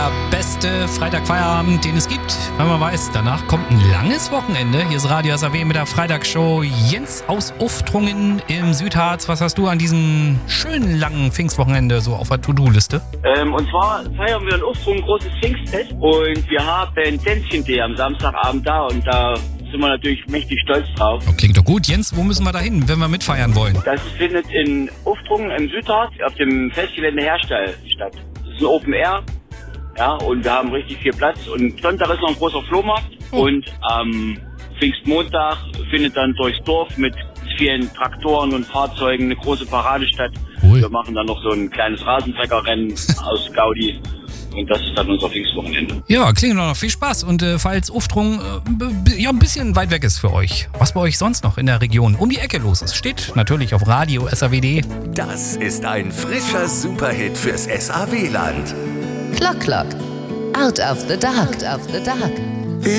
Beste Freitagfeierabend, den es gibt, wenn man weiß, danach kommt ein langes Wochenende. Hier ist Radio SAW mit der Freitagsshow. Jens aus Uftrungen im Südharz. Was hast du an diesem schönen langen Pfingstwochenende so auf der To-Do-Liste? Und zwar feiern wir in Uftrungen ein großes Pfingstfest und wir haben Tänzchen-Tee am Samstagabend da und da sind wir natürlich mächtig stolz drauf. Oh, klingt doch gut. Jens, wo müssen wir da hin, wenn wir mitfeiern wollen? Das findet in Uftrungen im Südharz auf dem Festgelände Herstall statt. Das ist ein Open Air. Ja, und wir haben richtig viel Platz. Und Sonntag ist noch ein großer Flohmarkt. Und am Pfingstmontag findet dann durchs Dorf mit vielen Traktoren und Fahrzeugen eine große Parade statt. Cool. Wir machen dann noch so ein kleines Rasentreckerrennen aus Gaudi. Und das ist dann unser Pfingstwochenende. Ja, klingt doch noch viel Spaß. Und falls Uftrungen ein bisschen weit weg ist für euch, was bei euch sonst noch in der Region um die Ecke los ist, steht natürlich auf Radio SAW. Das ist ein frischer Superhit fürs SAW-Land. Clock Clock. Out of the Dark. Out of the Dark.